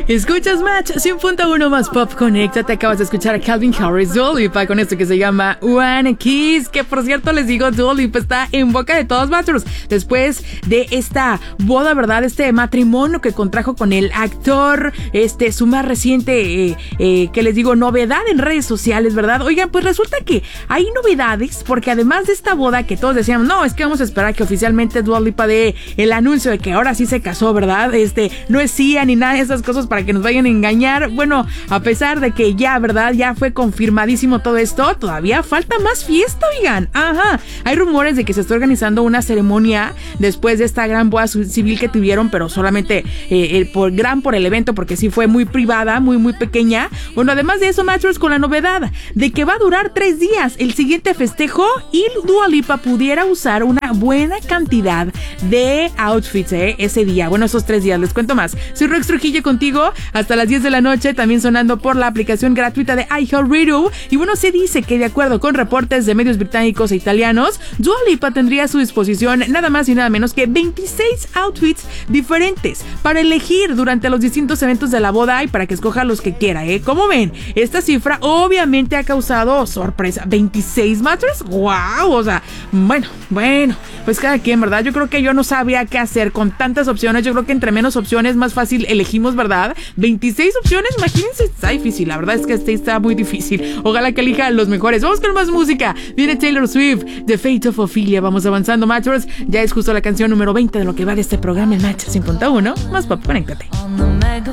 Escuchas Match 100.1 más Pop Conecta. Te acabas de escuchar a Calvin Harris, Dua Lipa, con esto que se llama One Kiss. Que por cierto les digo, Dua Lipa está en boca de todos Matchers después de esta boda, ¿verdad? Este matrimonio que contrajo con el actor, su más reciente, que les digo, novedad en redes sociales, ¿verdad? Oigan, pues resulta que hay novedades, porque además de esta boda que todos decíamos, no, es que vamos a esperar que oficialmente Dua Lipa dé el anuncio de que ahora sí se casó, ¿verdad? No es CIA ni nada de esas cosas para que nos vayan a engañar. Bueno, a pesar de que ya, ¿verdad? Ya fue confirmadísimo todo esto, todavía falta más fiesta, oigan. Ajá. Hay rumores de que se está organizando una ceremonia después de esta gran boda civil que tuvieron, pero solamente por el evento, porque sí fue muy privada, muy pequeña. Bueno, además de eso, Matchers, con la novedad de que va a durar 3 días el siguiente festejo y Dua Lipa pudiera usar una buena cantidad de outfits ese día. Bueno, esos 3 días, les cuento más. Soy Rex Trujillo contigo hasta las 10 de la noche, también sonando por la aplicación gratuita de iHeartRadio. Y bueno, se dice que de acuerdo con reportes de medios británicos e italianos, Dua Lipa tendría a su disposición nada más y nada menos que 26 outfits diferentes para elegir durante los distintos eventos de la boda y para que escoja los que quiera, ¿Cómo ven? Esta cifra obviamente ha causado sorpresa. ¿26 Matchers? ¡Wow! O sea, bueno, pues cada quien, ¿verdad? Yo creo que yo no sabía qué hacer con tantas opciones. Yo creo que entre menos opciones, más fácil elegimos, ¿verdad? 26 opciones, imagínense, está difícil. La verdad es que está muy difícil. Ojalá que elijan los mejores. Vamos con más música. Viene Taylor Swift, The Fate of Ophelia. Vamos avanzando, Matchers. Ya es justo la canción número 20 de lo que va de este programa, el Match 5.1. Más Pop, conéctate.